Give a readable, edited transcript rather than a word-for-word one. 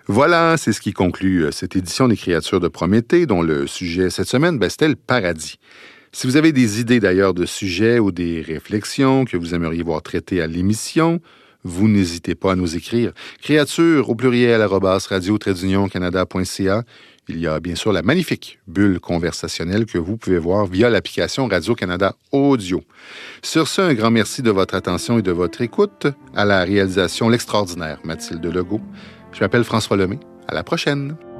Voilà, c'est ce qui conclut cette édition des Créatures de Prométhée, dont le sujet cette semaine, c'était le paradis. Si vous avez des idées d'ailleurs de sujets ou des réflexions que vous aimeriez voir traitées à l'émission, vous n'hésitez pas à nous écrire. Créatures au pluriel @radio-canada.ca. Il y a bien sûr la magnifique bulle conversationnelle que vous pouvez voir via l'application Radio-Canada Audio. Sur ce, un grand merci de votre attention et de votre écoute. À la réalisation, l'extraordinaire Mathilde Legault. Je m'appelle François Lemay. À la prochaine.